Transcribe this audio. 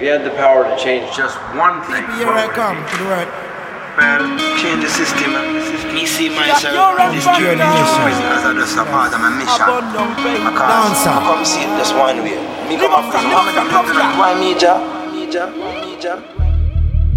you had the power to change just one thing, Here I come to the right. Well, change the system. Me see myself This journey mission. as just a part of my mission. Dancer. I come see it just one way. Me come up with one. Why me, Ja?